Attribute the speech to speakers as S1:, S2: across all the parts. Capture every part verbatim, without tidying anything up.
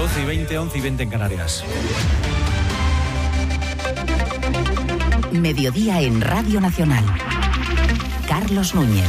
S1: doce y veinte, once y veinte en Canarias.
S2: Mediodía en Radio Nacional. Carlos Núñez.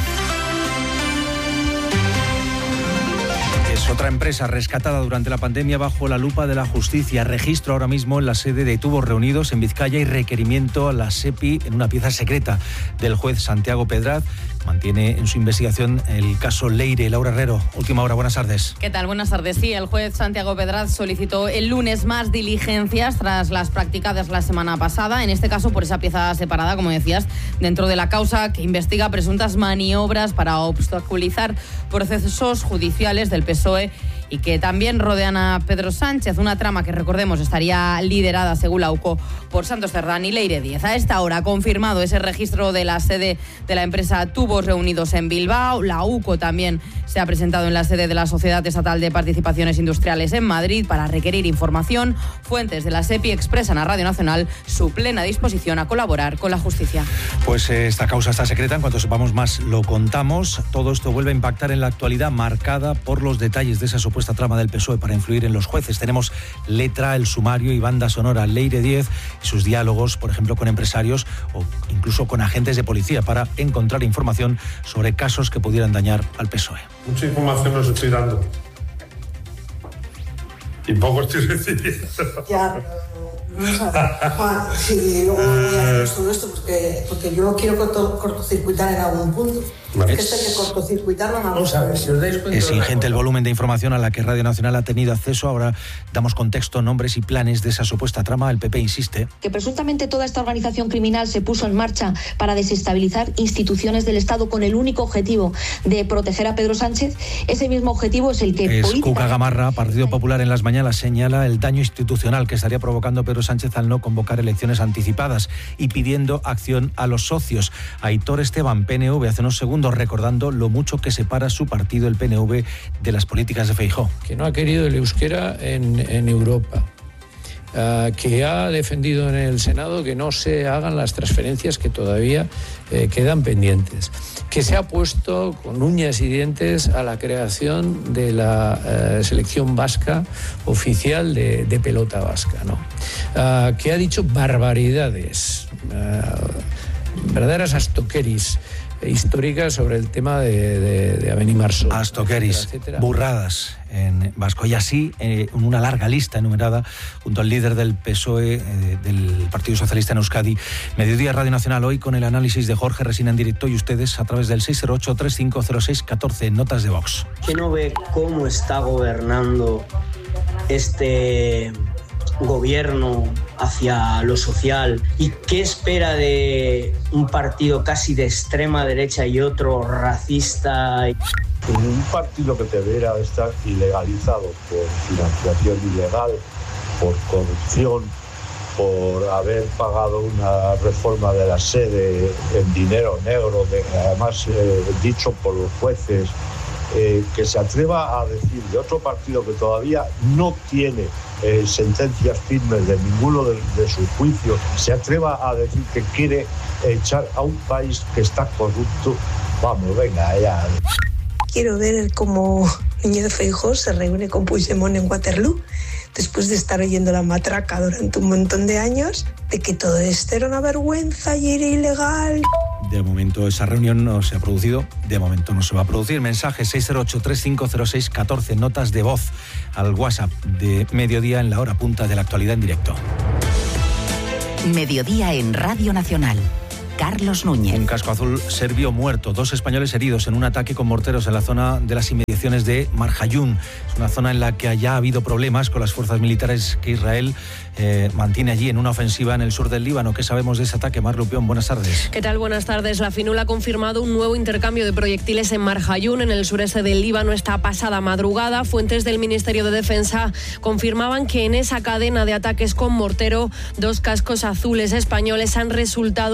S1: Es otra empresa rescatada durante la pandemia bajo la lupa de la justicia. Registro ahora mismo en la sede de Tubos Reunidos en Vizcaya y requerimiento a la SEPI en una pieza secreta del juez Santiago Pedraz. Mantiene en su investigación el caso Leire. Laura Herrero, última hora, buenas tardes.
S3: ¿Qué tal? Buenas tardes. Sí, el juez Santiago Pedraz solicitó el lunes más diligencias tras las practicadas la semana pasada, en este caso por esa pieza separada, como decías, dentro de la causa que investiga presuntas maniobras para obstaculizar procesos judiciales del P S O E y que también rodean a Pedro Sánchez, una trama que, recordemos, estaría liderada, según la U C O, por Santos Cerdán y Leire Díez. A esta hora ha confirmado ese registro de la sede de la empresa Tubos Reunidos en Bilbao. La U C O también se ha presentado en la sede de la Sociedad Estatal de Participaciones Industriales en Madrid para requerir información. Fuentes de la SEPI expresan a Radio Nacional su plena disposición a colaborar con la justicia.
S1: Pues eh, esta causa está secreta, en cuanto sepamos más lo contamos. Todo esto vuelve a impactar en la actualidad, marcada por los detalles de esa supuesta trama del P S O E para influir en los jueces. Tenemos letra, el sumario y banda sonora. Leire Díez y sus diálogos, por ejemplo, con empresarios o incluso con agentes de policía para encontrar información sobre casos que pudieran dañar al P S O E.
S4: Mucha información os estoy dando y poco estoy recibiendo.
S5: Ya, vamos a ver, Juan, si luego voy a ver todo esto, porque, porque yo lo quiero corto, cortocircuitar en algún punto. Es que esto hay que cortocircuitarlo en algún punto.
S4: Vamos a ver, si os dais cuenta.
S1: Es ingente el volumen de información a la que Radio Nacional ha tenido acceso. Ahora damos contexto, nombres y planes de esa supuesta trama. El P P insiste
S6: que presuntamente toda esta organización criminal se puso en marcha para desestabilizar instituciones del Estado con el único objetivo de proteger a Pedro Sánchez. Ese mismo objetivo es el que...
S1: Es Cuca Gamarra, Partido Popular en Las Mañanas, señala el daño institucional que estaría provocando Pedro Sánchez al no convocar elecciones anticipadas y pidiendo acción a los socios. Aitor Esteban, P N V, hace unos segundos recordando lo mucho que separa su partido, el P N V, de las políticas de Feijóo.
S7: Que no ha querido el euskera en, en Europa. Uh, que ha defendido en el Senado que no se hagan las transferencias que todavía eh, quedan pendientes, que se ha puesto con uñas y dientes a la creación de la uh, selección vasca oficial de, de pelota vasca, ¿no? Uh, que ha dicho barbaridades, uh, verdaderas astoqueris históricas sobre el tema de, de, de Avenimarso.
S1: Astoqueris, burradas en vasco. Y así, eh, una larga lista enumerada junto al líder del P S O E, eh, del Partido Socialista en Euskadi. Mediodía Radio Nacional hoy con el análisis de Jorge Resina en directo y ustedes a través del seis cero ocho, tres cinco cero seis, uno cuatro, notas de Vox.
S8: ¿Que no ve cómo está gobernando este gobierno hacia lo social y qué espera de un partido casi de extrema derecha y otro racista?
S9: Un partido que debería estar ilegalizado por financiación ilegal, por corrupción, por haber pagado una reforma de la sede en dinero negro, de, además eh, dicho por los jueces, eh, que se atreva a decir de otro partido que todavía no tiene eh, sentencias firmes de ninguno de, de sus juicios, se atreva a decir que quiere echar a un país que está corrupto. Vamos, venga, ya.
S5: Quiero ver cómo Núñez Feijóo se reúne con Puigdemont en Waterloo, después de estar oyendo la matraca durante un montón de años, de que todo esto era una vergüenza y era ilegal.
S1: De momento esa reunión no se ha producido, de momento no se va a producir. Mensaje seis cero ocho, tres cinco cero seis, uno cuatro, notas de voz al WhatsApp de Mediodía en la hora punta de la actualidad en directo.
S2: Mediodía en Radio Nacional. Carlos Núñez.
S1: Un casco azul serbio muerto, dos españoles heridos en un ataque con morteros en la zona de las inmediaciones de Marjayún. Es una zona en la que haya habido problemas con las fuerzas militares que Israel eh, mantiene allí en una ofensiva en el sur del Líbano. ¿Qué sabemos de ese ataque? Mar Lupión, buenas tardes.
S10: ¿Qué tal? Buenas tardes. La FINUL ha confirmado un nuevo intercambio de proyectiles en Marjayún, en el sureste del Líbano, esta pasada madrugada. Fuentes del Ministerio de Defensa confirmaban que en esa cadena de ataques con mortero, dos cascos azules españoles han resultado heridos leves.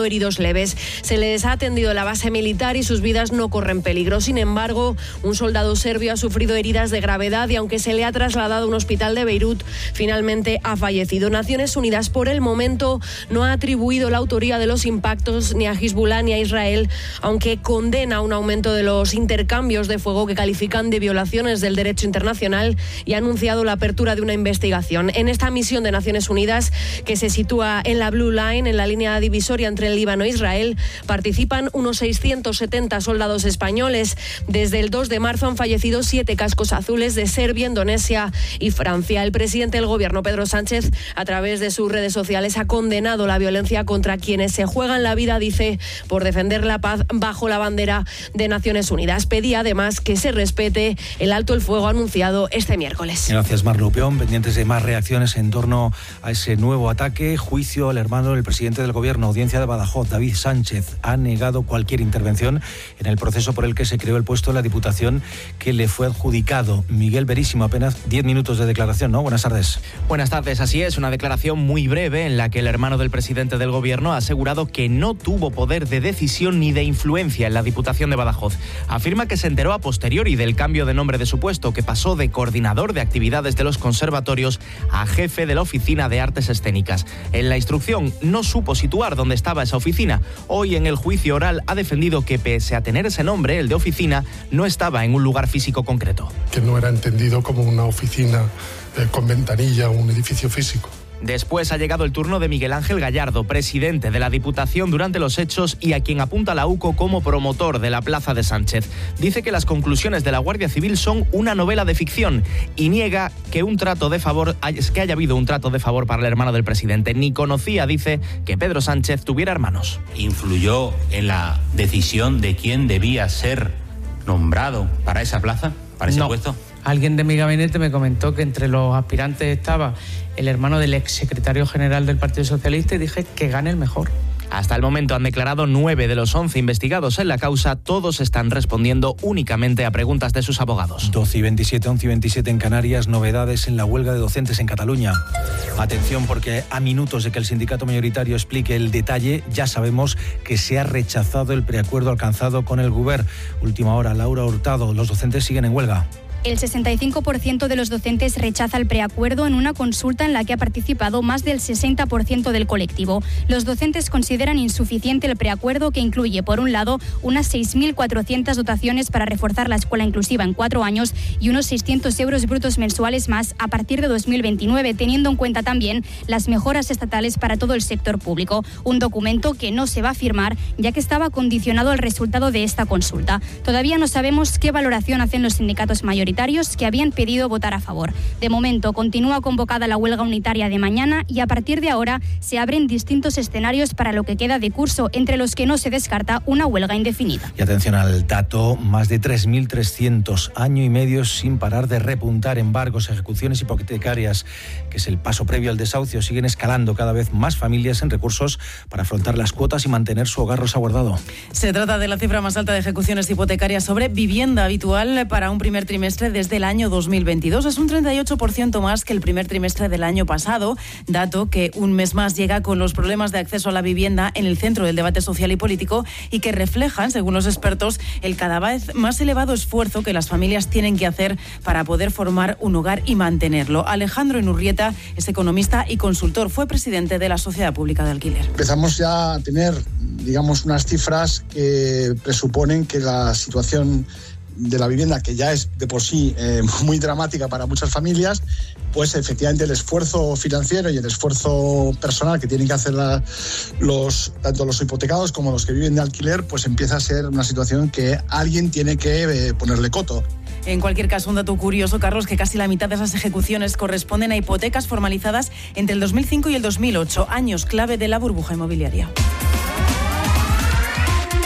S10: leves. Se les ha atendido en la base militar y sus vidas no corren peligro. Sin embargo, un soldado serbio ha sufrido heridas de gravedad y aunque se le ha trasladado a un hospital de Beirut, finalmente ha fallecido. Naciones Unidas por el momento no ha atribuido la autoría de los impactos ni a Hezbollah ni a Israel, aunque condena un aumento de los intercambios de fuego que califican de violaciones del derecho internacional y ha anunciado la apertura de una investigación. En esta misión de Naciones Unidas, que se sitúa en la Blue Line, en la línea divisoria entre el Líbano e Israel, participan unos seiscientos setenta soldados españoles. Desde el dos de marzo han fallecido siete cascos azules de Serbia, Indonesia y Francia. El presidente del gobierno, Pedro Sánchez, a través de sus redes sociales ha condenado la violencia contra quienes se juegan la vida, dice, por defender la paz bajo la bandera de Naciones Unidas. Pedía además que se respete el alto el fuego anunciado este miércoles.
S1: Gracias, Mar Lupeón. Pendientes de más reacciones en torno a ese nuevo ataque. Juicio al hermano del presidente del gobierno. Audiencia de Badajoz. David Sánchez ha negado cualquier intervención en el proceso por el que se creó el puesto en la Diputación que le fue adjudicado. Miguel Verísimo, apenas diez minutos de declaración, ¿no? Buenas tardes.
S11: Buenas tardes, así es. Una declaración muy breve en la que el hermano del presidente del gobierno ha asegurado que no tuvo poder de decisión ni de influencia en la Diputación de Badajoz. Afirma que se enteró a posteriori del cambio de nombre de su puesto, que pasó de coordinador de actividades de los conservatorios a jefe de la Oficina de Artes Escénicas. En la instrucción no supo situar dónde estaba esa oficina. Hoy en el juicio oral ha defendido que pese a tener ese nombre, el de oficina, no estaba en un lugar físico concreto.
S12: Que no era entendido como una oficina eh, con ventanilla o un edificio físico.
S11: Después ha llegado el turno de Miguel Ángel Gallardo, presidente de la Diputación durante los hechos y a quien apunta la U C O como promotor de la plaza de Sánchez. Dice que las conclusiones de la Guardia Civil son una novela de ficción y niega que un trato de favor, que haya habido un trato de favor para el hermano del presidente. Ni conocía, dice, que Pedro Sánchez tuviera hermanos.
S13: ¿Influyó en la decisión de quién debía ser nombrado para esa plaza, para ese
S14: no.
S13: puesto?
S14: Alguien de mi gabinete me comentó que entre los aspirantes estaba el hermano del exsecretario general del Partido Socialista y dije que gane el mejor.
S11: Hasta el momento han declarado nueve de los once investigados en la causa. Todos están respondiendo únicamente a preguntas de sus abogados.
S1: doce y veintisiete, once y veintisiete en Canarias. Novedades en la huelga de docentes en Cataluña. Atención, porque a minutos de que el sindicato mayoritario explique el detalle, ya sabemos que se ha rechazado el preacuerdo alcanzado con el Govern. Última hora, Laura Hurtado. Los docentes siguen en huelga.
S15: El sesenta y cinco por ciento de los docentes rechaza el preacuerdo en una consulta en la que ha participado más del sesenta por ciento del colectivo. Los docentes consideran insuficiente el preacuerdo, que incluye, por un lado, unas seis mil cuatrocientas dotaciones para reforzar la escuela inclusiva en cuatro años y unos seiscientos euros brutos mensuales más a partir de dos mil veintinueve, teniendo en cuenta también las mejoras estatales para todo el sector público. Un documento que no se va a firmar, ya que estaba condicionado al resultado de esta consulta. Todavía no sabemos qué valoración hacen los sindicatos mayoritarios que habían pedido votar a favor. De momento, continúa convocada la huelga unitaria de mañana y a partir de ahora se abren distintos escenarios para lo que queda de curso, entre los que no se descarta una huelga indefinida.
S1: Y atención al dato, más de tres mil trescientos, año y medio sin parar de repuntar embargos, ejecuciones hipotecarias, que es el paso previo al desahucio. Siguen escalando cada vez más familias en recursos para afrontar las cuotas y mantener su hogar resguardado.
S16: Se trata de la cifra más alta de ejecuciones hipotecarias sobre vivienda habitual para un primer trimestre desde el año dos mil veintidós. Es un treinta y ocho por ciento más que el primer trimestre del año pasado, dato que un mes más llega con los problemas de acceso a la vivienda en el centro del debate social y político y que reflejan, según los expertos, el cada vez más elevado esfuerzo que las familias tienen que hacer para poder formar un hogar y mantenerlo. Alejandro Enurrieta es economista y consultor, fue presidente de la Sociedad Pública de Alquiler.
S17: Empezamos ya a tener, digamos, unas cifras que presuponen que la situación de la vivienda, que ya es de por sí eh, muy dramática para muchas familias, pues efectivamente el esfuerzo financiero y el esfuerzo personal que tienen que hacer la, los, tanto los hipotecados como los que viven de alquiler, pues empieza a ser una situación que alguien tiene que eh, ponerle coto.
S16: En cualquier caso, un dato curioso, Carlos, que casi la mitad de esas ejecuciones corresponden a hipotecas formalizadas entre el dos mil cinco y el dos mil ocho, años clave de la burbuja inmobiliaria.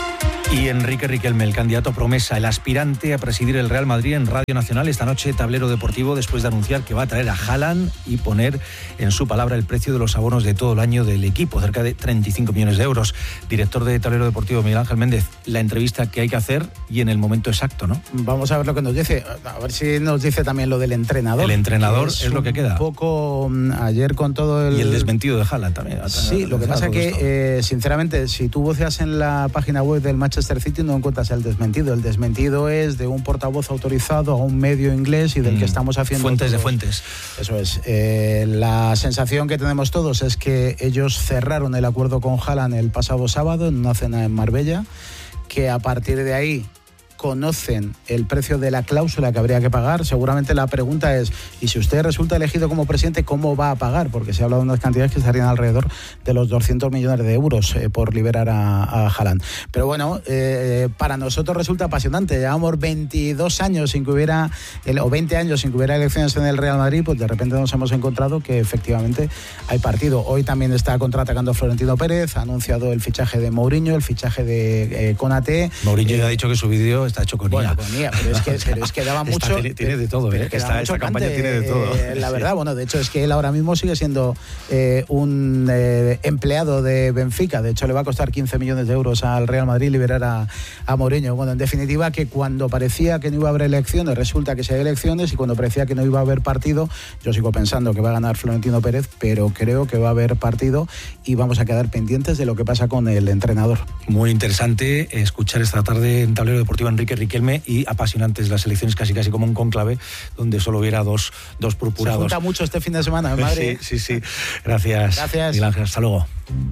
S1: Y Enrique Riquelme, el candidato promesa, el aspirante a presidir el Real Madrid en Radio Nacional esta noche, Tablero Deportivo, después de anunciar que va a traer a Haaland y poner en su palabra el precio de los abonos de todo el año del equipo, cerca de treinta y cinco millones de euros. Director de Tablero Deportivo, Miguel Ángel Méndez, la entrevista que hay que hacer y en el momento exacto, ¿no?
S18: Vamos a ver lo que nos dice, a ver si nos dice también lo del entrenador.
S1: El entrenador es, es lo que queda.
S18: Un poco ayer con todo el...
S1: Y el desmentido de Haaland también.
S18: Sí, lo que pasa es que, eh, sinceramente, si tú voceas en la página web del Manchester City no encuentras el desmentido. El desmentido es de un portavoz autorizado a un medio inglés y del mm, que estamos haciendo...
S1: Fuentes
S18: todos.
S1: de fuentes.
S18: Eso es. Eh, la sensación que tenemos todos es que ellos cerraron el acuerdo con Haaland el pasado sábado en una cena en Marbella, que a partir de ahí conocen el precio de la cláusula que habría que pagar. Seguramente la pregunta es, y si usted resulta elegido como presidente, ¿cómo va a pagar? Porque se ha hablado de unas cantidades que estarían alrededor de los doscientos millones de euros eh, por liberar a, a Haaland. Pero bueno, eh, para nosotros resulta apasionante. Llevamos veintidós años sin que hubiera, o veinte años sin que hubiera elecciones en el Real Madrid, pues de repente nos hemos encontrado que efectivamente hay partido. Hoy también está contraatacando Florentino Pérez, ha anunciado el fichaje de Mourinho, el fichaje de eh, Konaté.
S1: Mourinho
S18: eh,
S1: ya ha dicho que su vídeo está hecho con
S18: bueno,
S1: I A.
S18: con I A, pero es que, pero es que daba mucho...
S1: Esta, tiene, tiene de todo, ¿eh? Esta, esta campaña tiene de todo.
S18: Eh, la verdad, bueno, de hecho es que él ahora mismo sigue siendo eh, un eh, empleado de Benfica. De hecho, le va a costar quince millones de euros al Real Madrid liberar a, a Mourinho. Bueno, en definitiva, que cuando parecía que no iba a haber elecciones, resulta que sí hay elecciones, y cuando parecía que no iba a haber partido, yo sigo pensando que va a ganar Florentino Pérez, pero creo que va a haber partido y vamos a quedar pendientes de lo que pasa con el entrenador.
S1: Muy interesante escuchar esta tarde en Tablero Deportivo a Enrique Riquelme, y apasionantes las elecciones, casi casi como un cónclave donde solo hubiera dos, dos purpurados.
S18: Se junta mucho este fin de semana en Madrid.
S1: Sí, sí, sí. Gracias.
S18: Gracias.
S1: Miguel Ángel, hasta luego.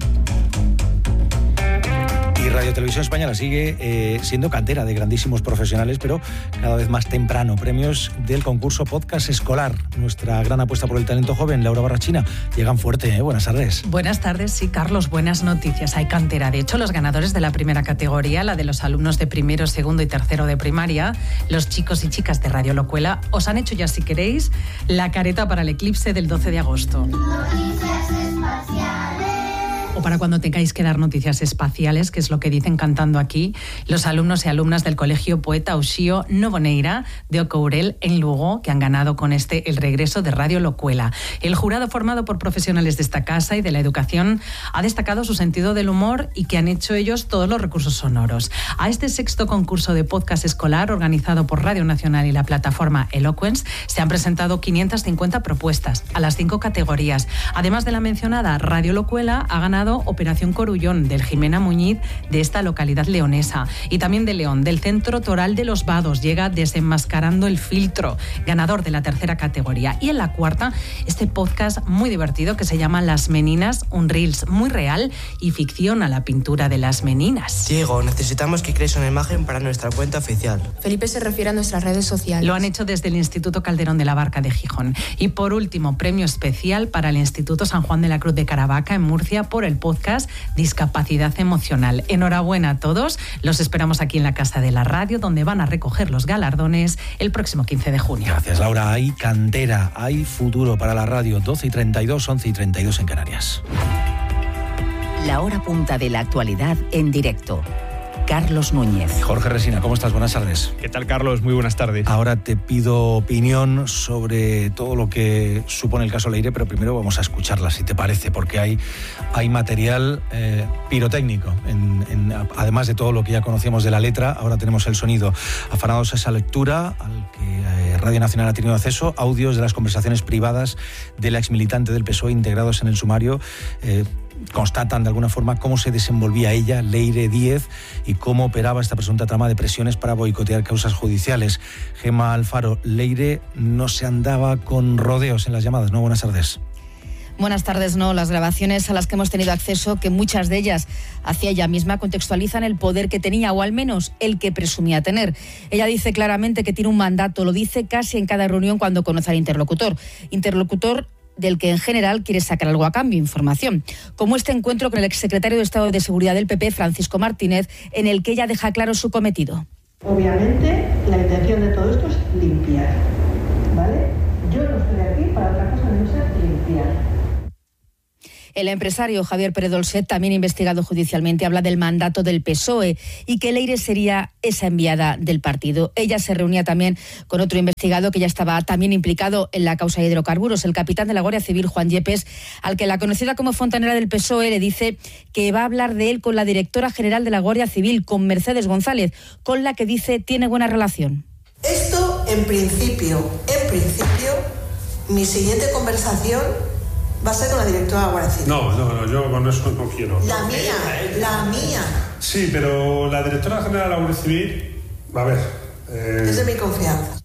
S1: Y Radio Televisión Española sigue eh, siendo cantera de grandísimos profesionales, pero cada vez más temprano. Premios del concurso Podcast Escolar. Nuestra gran apuesta por el talento joven, Laura Barrachina. Llegan fuerte, ¿eh? Buenas tardes.
S19: Buenas tardes, sí, Carlos. Buenas noticias. Hay cantera. De hecho, los ganadores de la primera categoría, la de los alumnos de primero, segundo y tercero de primaria, los chicos y chicas de Radio Locuela, os han hecho ya, si queréis, la careta para el eclipse del doce de agosto. Noticias espaciales. O para cuando tengáis que dar noticias espaciales, que es lo que dicen cantando aquí, los alumnos y alumnas del Colegio Poeta Uxío Novoneira de Ocourel en Lugo, que han ganado con este el regreso de Radio Locuela. El jurado, formado por profesionales de esta casa y de la educación, ha destacado su sentido del humor y que han hecho ellos todos los recursos sonoros. A este sexto concurso de podcast escolar, organizado por Radio Nacional y la plataforma Eloquence, se han presentado quinientas cincuenta propuestas a las cinco categorías. Además de la mencionada Radio Locuela, ha ganado Operación Corullón, del Jimena Muñiz, de esta localidad leonesa, y también de León, del Centro Toral de los Vados, llega Desenmascarando el Filtro, ganador de la tercera categoría. Y en la cuarta, este podcast muy divertido que se llama Las Meninas, un reels muy real y ficción a la pintura de las meninas.
S20: Diego, necesitamos que crees una imagen para nuestra cuenta oficial.
S21: Felipe se refiere a nuestras redes sociales.
S19: Lo han hecho desde el Instituto Calderón de la Barca de Gijón. Y por último, premio especial para el Instituto San Juan de la Cruz de Caravaca en Murcia por el podcast Discapacidad Emocional. Enhorabuena a todos. Los esperamos aquí en la Casa de la Radio, donde van a recoger los galardones el próximo quince de junio.
S1: Gracias, Laura. Hay cantera, hay futuro para la radio. doce y treinta y dos, once y treinta y dos en Canarias.
S2: La hora punta de la actualidad en directo. Carlos Núñez.
S1: Jorge Resina, ¿cómo estás? Buenas tardes.
S22: ¿Qué tal, Carlos? Muy buenas tardes.
S1: Ahora te pido opinión sobre todo lo que supone el caso Leire, pero primero vamos a escucharla, si te parece, porque hay, hay material eh, pirotécnico. En, en, además de todo lo que ya conocíamos de la letra, ahora tenemos el sonido. Afanados a esa lectura, al que eh, Radio Nacional ha tenido acceso, audios de las conversaciones privadas de la exmilitante del P S O E integrados en el sumario. Eh, constatan de alguna forma cómo se desenvolvía ella, Leire Díez, y cómo operaba esta presunta trama de presiones para boicotear causas judiciales. Gemma Alfaro, Leire no se andaba con rodeos en las llamadas, ¿no? Buenas tardes.
S23: Buenas tardes, no. Las grabaciones a las que hemos tenido acceso, que muchas de ellas hacía ella misma, contextualizan el poder que tenía, o al menos el que presumía tener. Ella dice claramente que tiene un mandato, lo dice casi en cada reunión cuando conoce al interlocutor. Interlocutor del que en general quiere sacar algo a cambio, información, como este encuentro con el exsecretario de Estado de Seguridad del P P, Francisco Martínez, en el que ella deja claro su cometido.
S24: Obviamente, la intención de todo esto es limpiar, ¿vale? Yo no estoy aquí para otra cosa, no ser limpiar.
S23: El empresario Javier Pérez Dolcet, también investigado judicialmente, habla del mandato del P S O E y que Leire sería esa enviada del partido. Ella se reunía también con otro investigado que ya estaba también implicado en la causa de hidrocarburos, el capitán de la Guardia Civil, Juan Yepes, al que la conocida como fontanera del P S O E le dice que va a hablar de él con la directora general de la Guardia Civil, con Mercedes González, con la que dice tiene buena relación.
S3: Esto, en principio, en principio, mi siguiente conversación va a ser con la directora de la Guardia Civil.
S4: No, no, no, yo con eso no quiero.
S3: La mía, la mía.
S4: Sí, pero la directora general de la Guardia Civil, a ver... Eh...
S3: Es de mi confianza.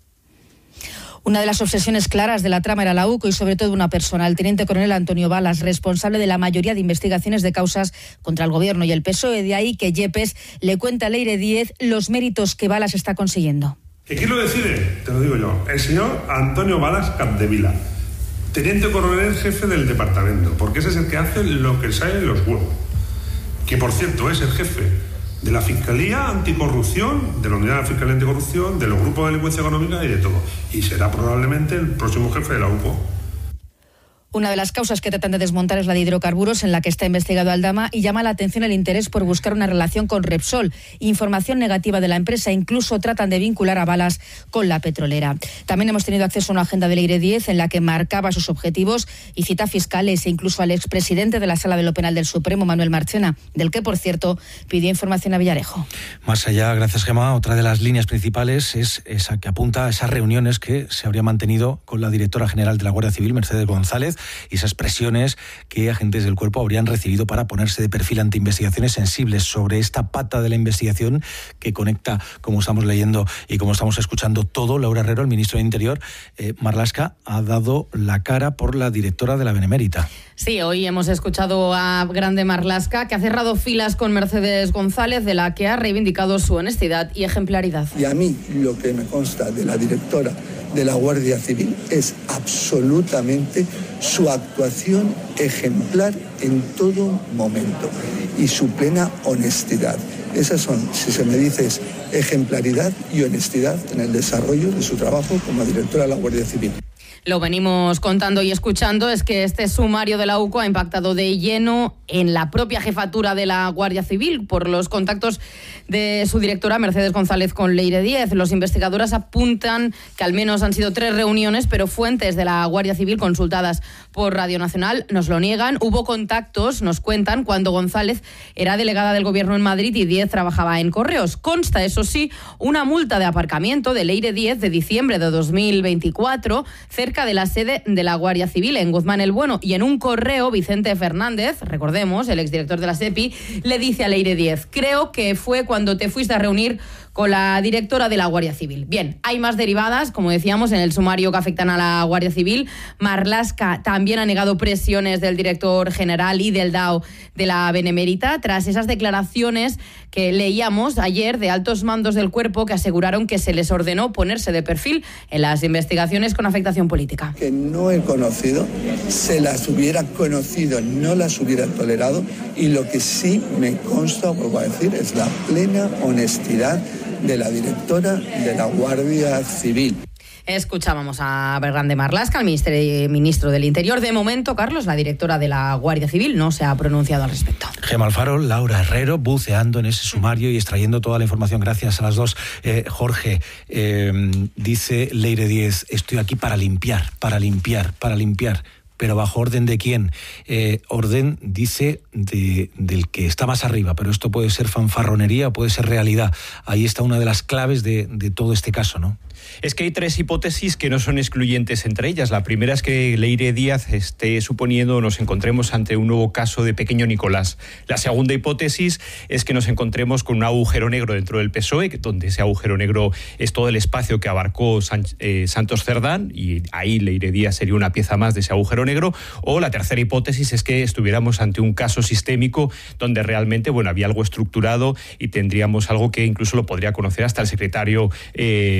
S23: Una de las obsesiones claras de la trama era la U C O y sobre todo una persona, el teniente coronel Antonio Balas, responsable de la mayoría de investigaciones de causas contra el gobierno y el P S O E. De ahí que Yepes le cuenta a Leire Díez los méritos que Balas está consiguiendo.
S4: ¿Y quién lo decide? Te lo digo yo, el señor Antonio Balas Capdevila, teniente coronel jefe del departamento, porque ese es el que hace lo que sale en los huevos. Que, por cierto, es el jefe de la Fiscalía Anticorrupción, de la Unidad de la Fiscalía Anticorrupción, de los grupos de delincuencia económica y de todo. Y será probablemente el próximo jefe de la U C O.
S23: Una de las causas que tratan de desmontar es la de hidrocarburos, en la que está investigado Aldama, y llama la atención el interés por buscar una relación con Repsol. Información negativa de la empresa, incluso tratan de vincular a Balas con la petrolera. También hemos tenido acceso a una agenda de Leire Díez en la que marcaba sus objetivos y cita fiscales e incluso al expresidente de la Sala de lo Penal del Supremo, Manuel Marchena, del que, por cierto, pidió información a Villarejo.
S1: Más allá, gracias Gemma, otra de las líneas principales es esa que apunta a esas reuniones que se habría mantenido con la directora general de la Guardia Civil, Mercedes González, y esas presiones que agentes del cuerpo habrían recibido para ponerse de perfil ante investigaciones sensibles sobre esta pata de la investigación que conecta, como estamos leyendo y como estamos escuchando todo. Laura Herrero, el ministro de Interior, eh, Marlaska, ha dado la cara por la directora de la Benemérita.
S6: Sí, hoy hemos escuchado a Grande Marlaska, que ha cerrado filas con Mercedes González, de la que ha reivindicado su honestidad y ejemplaridad.
S22: Y a mí lo que me consta de la directora de la Guardia Civil es absolutamente su actuación ejemplar en todo momento y su plena honestidad. Esas son, si se me dice, es ejemplaridad y honestidad en el desarrollo de su trabajo como directora de la Guardia Civil.
S6: Lo venimos contando y escuchando, es que este sumario de la U C O ha impactado de lleno en la propia jefatura de la Guardia Civil por los contactos de su directora Mercedes González con Leire Díez. Los investigadores apuntan que al menos han sido tres reuniones, pero fuentes de la Guardia Civil consultadas por Radio Nacional nos lo niegan. Hubo contactos, nos cuentan, cuando González era delegada del Gobierno en Madrid y Díez trabajaba en Correos. Consta, eso sí, una multa de aparcamiento de Leire Díez de diciembre de dos mil veinticuatro, cerca de la sede de la Guardia Civil en Guzmán el Bueno, y en un correo Vicente Fernández, recordemos, el exdirector de la SEPI, le dice a Leire Díez: creo que fue cuando te fuiste a reunir con la directora de la Guardia Civil. Bien, hay más derivadas, como decíamos, en el sumario que afectan a la Guardia Civil. Marlaska también ha negado presiones del director general y del D A O de la Benemérita, tras esas declaraciones que leíamos ayer de altos mandos del cuerpo que aseguraron que se les ordenó ponerse de perfil en las investigaciones con afectación política.
S22: Que no he conocido, se las hubiera conocido, no las hubiera tolerado, y lo que sí me consta, vuelvo a decir, es la plena honestidad de la directora de la Guardia Civil.
S6: Escuchábamos a Grande Marlaska, el ministro, ministro del Interior. De momento, Carlos, la directora de la Guardia Civil no se ha pronunciado al respecto.
S1: Gemma Alfaro, Laura Herrero, buceando en ese sumario y extrayendo toda la información. Gracias a las dos. Eh, Jorge, eh, dice Leire Díez: estoy aquí para limpiar, para limpiar, para limpiar. ¿Pero bajo orden de quién? Eh, orden, dice, de, del que está más arriba, pero esto puede ser fanfarronería o puede ser realidad. Ahí está una de las claves de, de todo este caso, ¿no?
S25: Es que hay tres hipótesis que no son excluyentes entre ellas. La primera es que Leire Díez esté suponiendo o nos encontremos ante un nuevo caso de Pequeño Nicolás. La segunda hipótesis es que nos encontremos con un agujero negro dentro del P S O E, donde ese agujero negro es todo el espacio que abarcó San, eh, Santos Cerdán, y ahí Leire Díez sería una pieza más de ese agujero negro. O la tercera hipótesis es que estuviéramos ante un caso sistémico donde realmente, bueno, había algo estructurado y tendríamos algo que incluso lo podría conocer hasta el secretario eh, de organización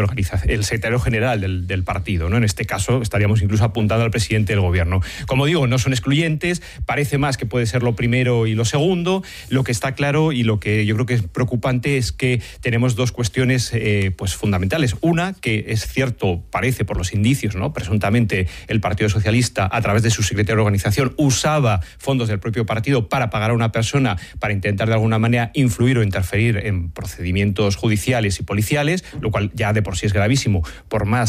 S25: organización, el secretario general del, del partido, ¿no? En este caso estaríamos incluso apuntando al presidente del gobierno. Como digo, no son excluyentes, parece más que puede ser lo primero y lo segundo. Lo que está claro y lo que yo creo que es preocupante es que tenemos dos cuestiones eh, pues fundamentales. Una, que es cierto, parece por los indicios, ¿no? Presuntamente el Partido Socialista, a través de su secretario de organización, usaba fondos del propio partido para pagar a una persona para intentar de alguna manera influir o interferir en procedimientos judiciales y policiales, lo cual ya de por sí es gravísimo, por más